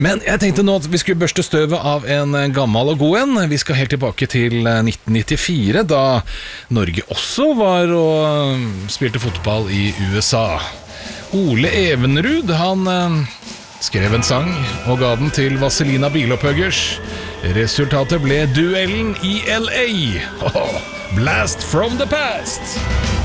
Men jeg tenkte nå at vi skulle børste støvet av en gammel og god en. Vi skal helt tilbake til 1994, da Norge også var og spilte fotball i USA. Ole Evenrud, han skrev en sang og ga den til Vazelina Bilopphøggers. Resultatet ble duellen i LA. Blast from the past!